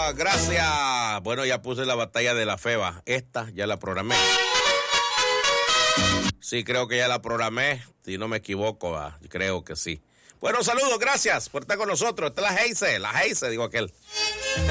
gracias. Bueno, ya puse la batalla de la FEBA. Esta ya la programé. Sí, creo que ya la programé. Si no me equivoco, creo que sí. Bueno, saludos, gracias por estar con nosotros. Esta es la Heise, digo aquel.